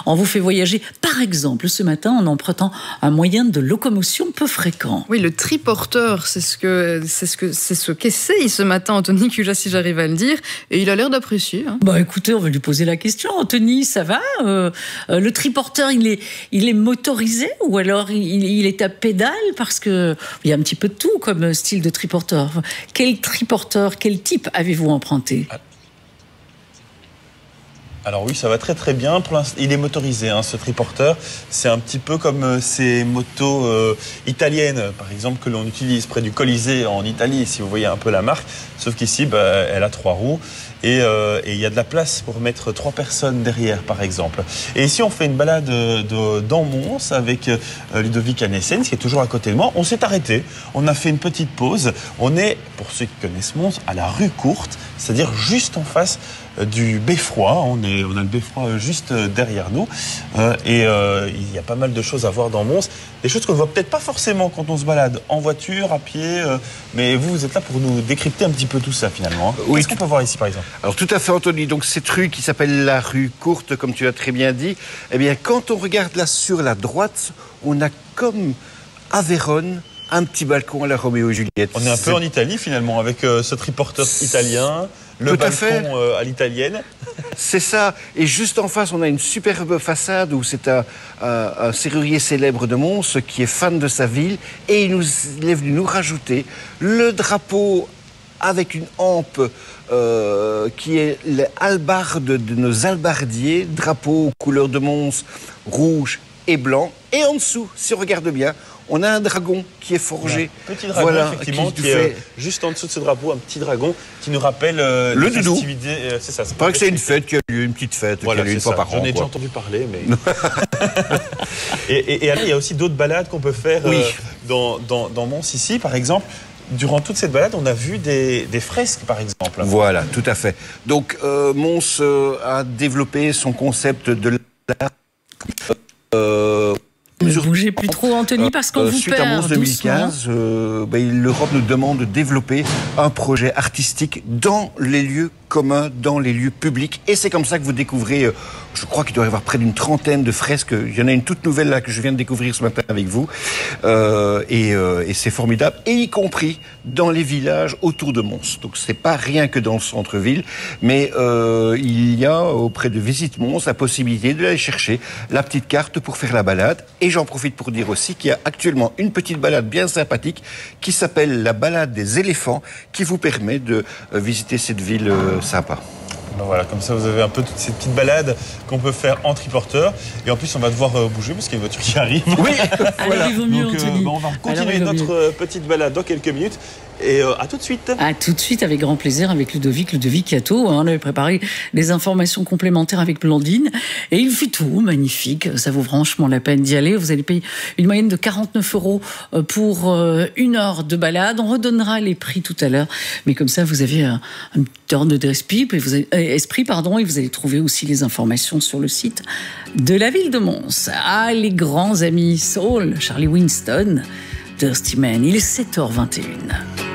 on vous fait voyager, par exemple, ce matin, en empruntant un moyen de locomotion peu fréquent. Oui, le triporteur, c'est ce qu'essaye ce matin Anthony Cujas, si j'arrive à le dire, et il a l'air d'apprécier. Bah écoutez, on va lui poser la question. Anthony, ça va le triporteur, il est motorisé ou alors il est à pédale? Parce que il y a un petit peu de tout comme style de triporteur. Quel triporteur, quel type avez-vous emprunté? Alors oui, ça va très très bien. Pour l'instant, il est motorisé, ce triporteur. C'est un petit peu comme ces motos italiennes, par exemple, que l'on utilise près du Colisée en Italie, si vous voyez un peu la marque. Sauf qu'ici, elle a 3 roues et il y a de la place pour mettre 3 personnes derrière, par exemple. Et ici, on fait une balade dans Mons avec Ludovic Annessens, qui est toujours à côté de moi. On s'est arrêté, on a fait une petite pause. On est, pour ceux qui connaissent Mons, à la rue Courte, c'est-à-dire juste en face du Beffroi. On a le Beffroi juste derrière nous et il y a pas mal de choses à voir dans Mons, des choses qu'on ne voit peut-être pas forcément quand on se balade en voiture, à pied, mais vous êtes là pour nous décrypter un petit peu tout ça finalement. Oui, qu'est-ce qu'on peut voir ici par exemple? Alors tout à fait Anthony, donc cette rue qui s'appelle la rue Courte, comme tu l'as très bien dit, eh bien quand on regarde là sur la droite, on a comme à Vérone un petit balcon à la Roméo et Juliette. On est un peu en Italie finalement avec ce triporteur italien. Le balcon à l'italienne. C'est ça. Et juste en face, on a une superbe façade où c'est un serrurier célèbre de Mons qui est fan de sa ville. Et il est venu nous rajouter le drapeau avec une hampe qui est l'albarde de nos albardiers. Drapeau couleur de Mons, rouge et blanc. Et en dessous, si on regarde bien, on a un dragon qui est forgé. Petit dragon, effectivement, qui est juste en dessous de ce drapeau, un petit dragon qui nous rappelle le doudou. C'est ça. Il paraît que c'est une fête, qu'il y a eu une petite fête, voilà, qu'il y a eu une fois par an. J'en ai déjà entendu parler, mais... et alors, il y a aussi d'autres balades qu'on peut faire dans Mons ici, par exemple. Durant toute cette balade, on a vu des fresques, par exemple. Voilà, tout à fait. Donc, Mons a développé son concept de l'art. Ne bougez plus trop, Anthony, parce qu'on vous suite perd. À Mons 2015, l'Europe nous demande de développer un projet artistique dans les lieux communs, dans les lieux publics. Et c'est comme ça que vous découvrez, je crois qu'il doit y avoir près d'une trentaine de fresques. Il y en a une toute nouvelle là que je viens de découvrir ce matin avec vous. Et c'est formidable, et y compris dans les villages autour de Mons. Donc c'est pas rien que dans le centre-ville, mais il y a auprès de Visite Mons la possibilité d'aller chercher la petite carte pour faire la balade. Et j'en profite pour dire aussi qu'il y a actuellement une petite balade bien sympathique qui s'appelle la balade des éléphants, qui vous permet de visiter cette ville sympa. Ben voilà, comme ça vous avez un peu toutes ces petites balades qu'on peut faire en triporteur. Et en plus on va devoir bouger parce qu'il y a une voiture qui arrive. Oui. Voilà. Allez, il vaut mieux, Anthony. On va continuer notre petite balade dans quelques minutes. Et à tout de suite. À tout de suite, avec grand plaisir, avec Ludovic Catteau. On avait préparé des informations complémentaires avec Blandine. Et il fait tout, magnifique. Ça vaut franchement la peine d'y aller. Vous allez payer une moyenne de 49 € pour 1 heure de balade. On redonnera les prix tout à l'heure. Mais comme ça, vous avez un petit ordre d'esprit, et vous allez trouver aussi les informations sur le site de la ville de Mons. Ah, les grands amis Soul, Charlie Winston, Dusty Man. Il est 7h21.